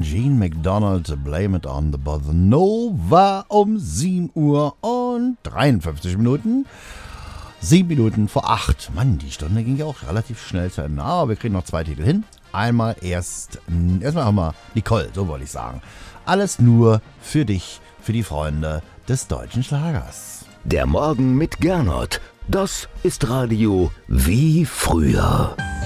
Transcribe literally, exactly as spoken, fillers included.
Gene McDonald, Blame It on the Bossa Nova um sieben Uhr und dreiundfünfzig Minuten. Sieben Minuten vor acht. Mann, die Stunde ging ja auch relativ schnell zu Ende. Aber wir kriegen noch zwei Titel hin. Einmal erst, erstmal haben wir Nicole, so wollte ich sagen. Alles nur für dich, für die Freunde des deutschen Schlagers. Der Morgen mit Gernot. Das ist Radio wie früher.